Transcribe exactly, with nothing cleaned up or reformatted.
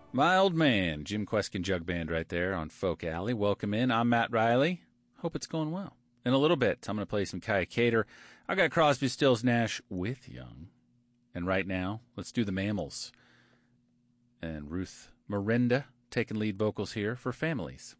My Old Man, Jim Kweskin Jug Band right there on Folk Alley. Welcome in. I'm Matt Riley. Hope it's going well. In a little bit, I'm going to play some Kaya Cater. I got Crosby, Stills, Nash with Young. And right now, let's do the Mammals. And Ruth Miranda taking lead vocals here for Families.